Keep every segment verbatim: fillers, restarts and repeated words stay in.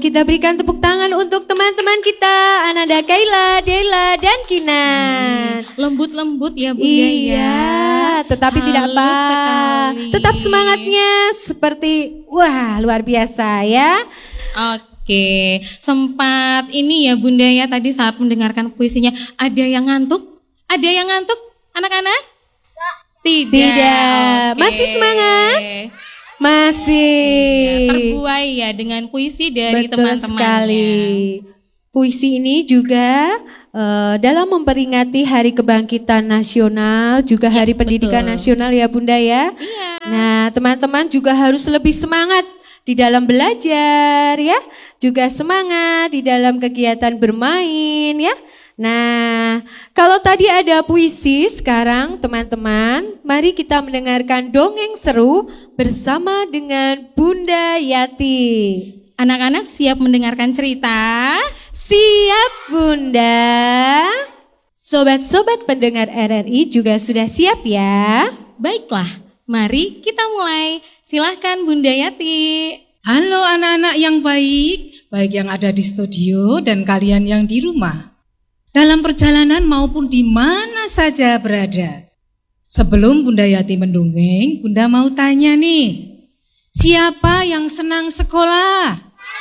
kita berikan tepuk tangan untuk teman-teman kita, Ananda, Kaila, Dela, dan Kinan. Lembut-lembut ya Bunda iya, ya. tetapi Halus tidak apa. sekali. Tetap semangatnya seperti wah luar biasa ya. Oke, sempat ini ya Bunda ya tadi saat mendengarkan puisinya, ada yang ngantuk? Ada yang ngantuk anak-anak? Tidak. Tidak. Oke. Masih semangat? Masih. Ya, terbuai ya dengan puisi dari Betul teman-temannya. sekali. Puisi ini juga uh, dalam memperingati Hari Kebangkitan Nasional, juga Ya, Hari Pendidikan betul. Nasional ya Bunda ya. Iya. Nah, teman-teman juga harus lebih semangat di dalam belajar ya, juga semangat di dalam kegiatan bermain ya. Nah, kalau tadi ada puisi, sekarang teman-teman, mari kita mendengarkan dongeng seru bersama dengan Bunda Yati. Anak-anak siap mendengarkan cerita? Siap Bunda. Sobat-sobat pendengar R R I juga sudah siap ya? Baiklah, mari kita mulai. Silahkan Bunda Yati. Halo anak-anak yang baik, baik yang ada di studio dan kalian yang di rumah. Dalam perjalanan maupun di mana saja berada. Sebelum Bunda Yati mendongeng, Bunda mau tanya nih. Siapa yang senang sekolah?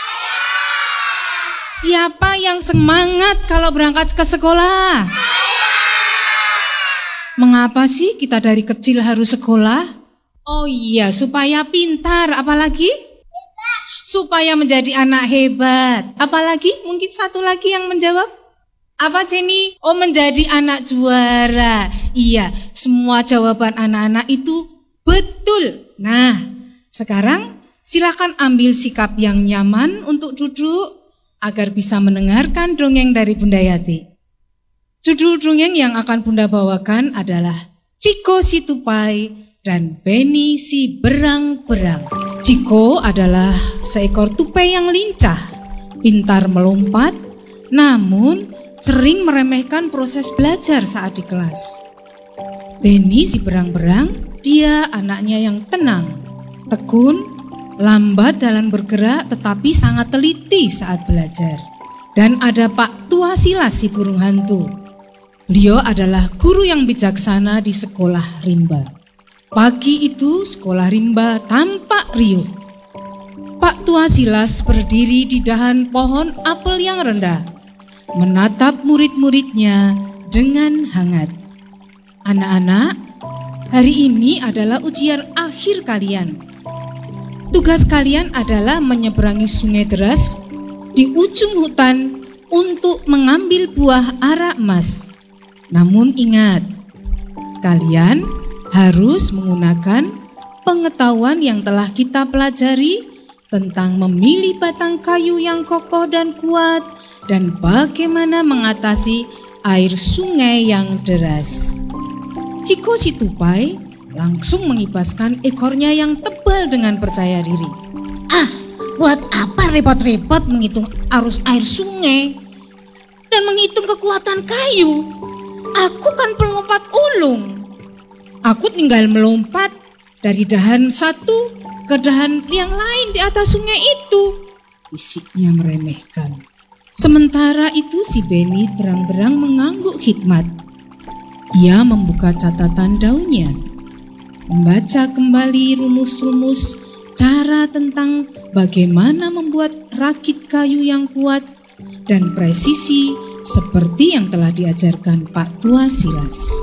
Siapa yang semangat kalau berangkat ke sekolah? Mengapa sih kita dari kecil harus sekolah? Oh iya, supaya pintar, apalagi? Supaya menjadi anak hebat. Apalagi? Mungkin satu lagi yang menjawab. Apa Jenny? Oh, menjadi anak juara. Iya, semua jawaban anak-anak itu betul. Nah, sekarang silakan ambil sikap yang nyaman untuk duduk agar bisa mendengarkan dongeng dari Bunda Yati. Judul dongeng yang akan Bunda bawakan adalah Ciko si Tupai dan Beni si Berang-Berang. Ciko adalah seekor tupai yang lincah, pintar melompat, namun sering meremehkan proses belajar saat di kelas. Beni si Berang-Berang, dia anaknya yang tenang, tekun, lambat dalam bergerak tetapi sangat teliti saat belajar. Dan ada Pak Tua Silas si burung hantu. Beliau adalah guru yang bijaksana di sekolah rimba. Pagi itu sekolah rimba tampak riuh. Pak Tua Silas berdiri di dahan pohon apel yang rendah, menatap murid-muridnya dengan hangat. Anak-anak, hari ini adalah ujian akhir kalian. Tugas kalian adalah menyeberangi sungai deras di ujung hutan untuk mengambil buah ara emas. Namun ingat, kalian harus menggunakan pengetahuan yang telah kita pelajari tentang memilih batang kayu yang kokoh dan kuat dan bagaimana mengatasi air sungai yang deras. Ciko si Tupai langsung mengibaskan ekornya yang tebal dengan percaya diri. Ah, buat apa repot-repot menghitung arus air sungai dan menghitung kekuatan kayu? Aku kan pelompat ulung. Aku tinggal melompat dari dahan satu ke dahan yang lain di atas sungai itu. Bisiknya meremehkan. Sementara itu si Beni berang-berang mengangguk hikmat. Ia membuka catatan daunnya, membaca kembali rumus-rumus cara tentang bagaimana membuat rakit kayu yang kuat dan presisi seperti yang telah diajarkan Pak Tua Silas.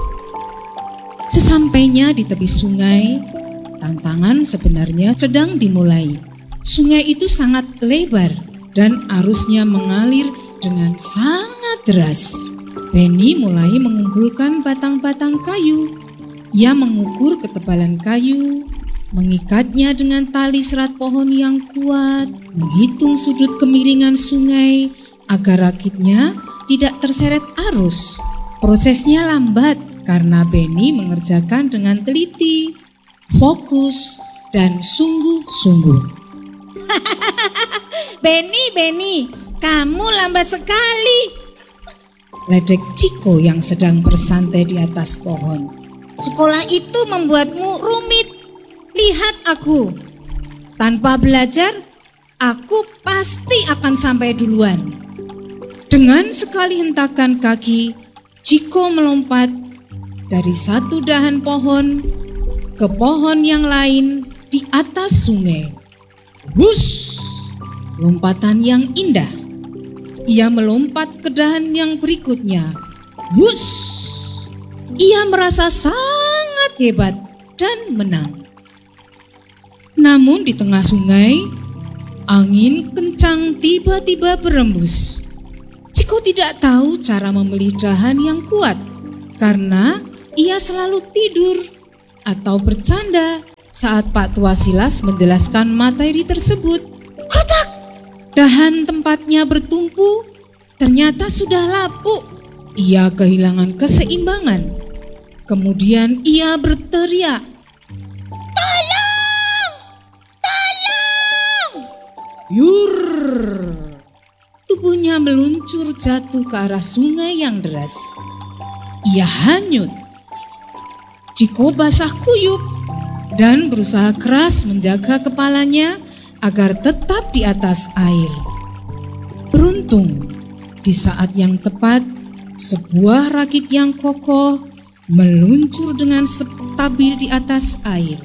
Sesampainya di tepi sungai, tantangan sebenarnya sedang dimulai. Sungai itu sangat lebar dan arusnya mengalir dengan sangat deras. Beni mulai mengumpulkan batang-batang kayu. Ia mengukur ketebalan kayu, mengikatnya dengan tali serat pohon yang kuat, menghitung sudut kemiringan sungai agar rakitnya tidak terseret arus. Prosesnya lambat karena Beni mengerjakan dengan teliti, fokus, dan sungguh-sungguh. Beni, Beni, kamu lambat sekali. Ledek Ciko yang sedang bersantai di atas pohon. Sekolah itu membuatmu rumit. Lihat aku. Tanpa belajar, Aku pasti akan sampai duluan. Dengan sekali hentakan kaki, Ciko melompat dari satu dahan pohon ke pohon yang lain di atas sungai. Wush! Lompatan yang indah. Ia melompat ke dahan yang berikutnya. Wush! Ia merasa sangat hebat dan menang. Namun di tengah sungai, angin kencang tiba-tiba berembus. Ciko tidak tahu cara memilih dahan yang kuat karena ia selalu tidur atau bercanda saat Pak Tua Silas menjelaskan materi tersebut. Krotak! Dahan tempatnya bertumpu ternyata sudah lapuk. Ia kehilangan keseimbangan. Kemudian ia berteriak, "Tolong! Tolong!" Yur! Tubuhnya meluncur jatuh ke arah sungai yang deras. Ia hanyut. Ciko basah kuyup dan berusaha keras menjaga kepalanya agar tetap di atas air. Beruntung, di saat yang tepat, sebuah rakit yang kokoh meluncur dengan stabil di atas air.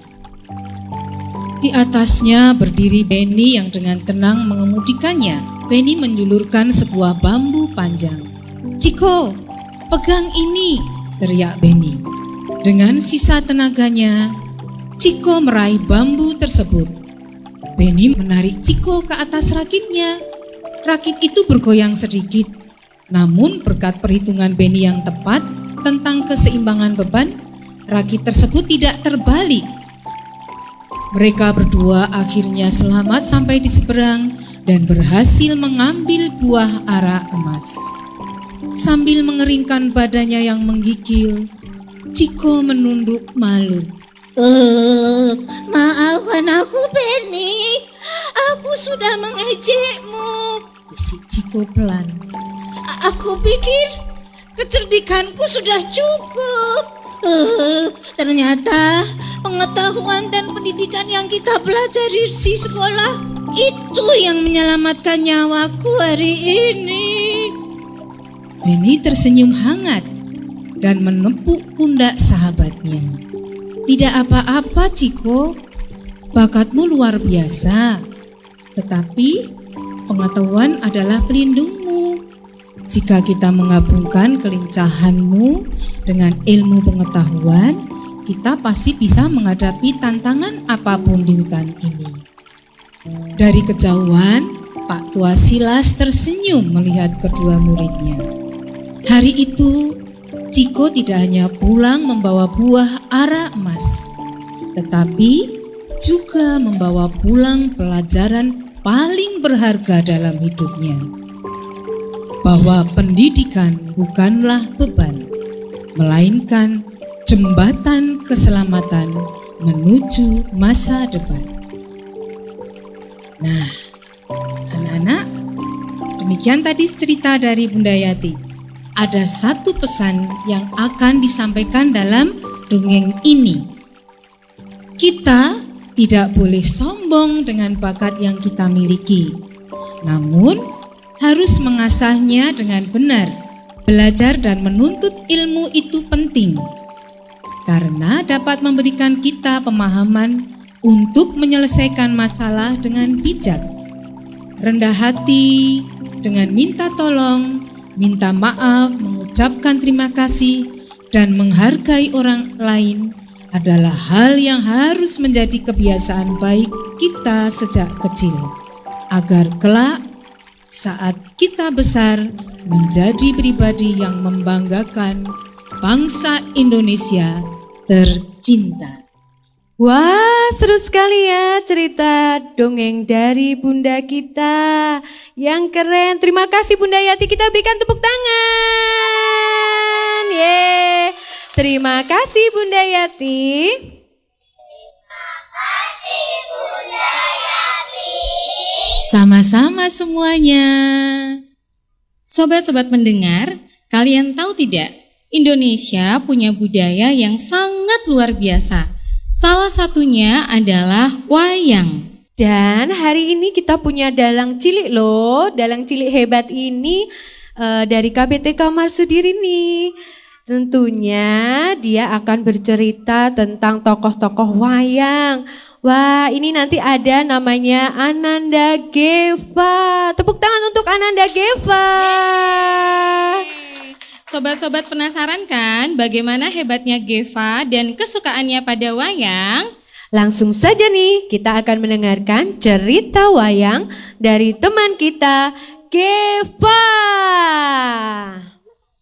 Di atasnya berdiri Benny yang dengan tenang mengemudikannya. Benny menjulurkan sebuah bambu panjang. "Ciko, pegang ini!" teriak Benny. Dengan sisa tenaganya, Ciko meraih bambu tersebut. Benny menarik Ciko ke atas rakitnya. Rakit itu bergoyang sedikit, namun berkat perhitungan Benny yang tepat tentang keseimbangan beban, rakit tersebut tidak terbalik. Mereka berdua akhirnya selamat sampai di seberang dan berhasil mengambil buah ara emas. Sambil mengeringkan badannya yang menggigil, Ciko menunduk malu. Uh, maafkan aku, Benny. Aku sudah mengejekmu, bisik Ciko pelan. A- Aku pikir kecerdikanku sudah cukup. Uh, ternyata pengetahuan dan pendidikan yang kita pelajari di sekolah itu yang menyelamatkan nyawaku hari ini. Benny tersenyum hangat dan menepuk pundak sahabatnya. Tidak apa-apa, Ciko. Bakatmu luar biasa. Tetapi pengetahuan adalah pelindungmu. Jika kita menggabungkan kelincahanmu dengan ilmu pengetahuan, kita pasti bisa menghadapi tantangan apapun di hutan ini. Dari kejauhan, Pak Tua Silas tersenyum melihat kedua muridnya. Hari itu, Ciko tidak hanya pulang membawa buah ara emas, tetapi juga membawa pulang pelajaran paling berharga dalam hidupnya. Bahwa pendidikan bukanlah beban, melainkan jembatan keselamatan menuju masa depan. Nah, anak-anak, demikian tadi cerita dari Bunda Yati. Ada satu pesan yang akan disampaikan dalam dongeng ini. Kita tidak boleh sombong dengan bakat yang kita miliki, namun harus mengasahnya dengan benar. Belajar dan menuntut ilmu itu penting, karena dapat memberikan kita pemahaman untuk menyelesaikan masalah dengan bijak, rendah hati, dengan minta tolong, minta maaf, mengucapkan terima kasih, dan menghargai orang lain adalah hal yang harus menjadi kebiasaan baik kita sejak kecil, agar kelak saat kita besar menjadi pribadi yang membanggakan bangsa Indonesia tercinta. Wah, seru sekali ya cerita dongeng dari Bunda kita. Yang keren. Terima kasih Bunda Yati, kita berikan tepuk tangan. Yeay. Terima kasih Bunda Yati. Terima kasih Bunda Yati. Sama-sama semuanya. Sobat-sobat mendengar, kalian tahu tidak? Indonesia punya budaya yang sangat luar biasa. Salah satunya adalah wayang. Dan hari ini kita punya dalang cilik loh. Dalang cilik hebat ini uh, dari K B T K Marsudiri nih. Tentunya dia akan bercerita tentang tokoh-tokoh wayang. Wah, ini nanti ada namanya Ananda Geva. Tepuk tangan untuk Ananda Geva. Sobat-sobat penasaran kan bagaimana hebatnya Geva dan kesukaannya pada wayang? Langsung saja nih kita akan mendengarkan cerita wayang dari teman kita Geva.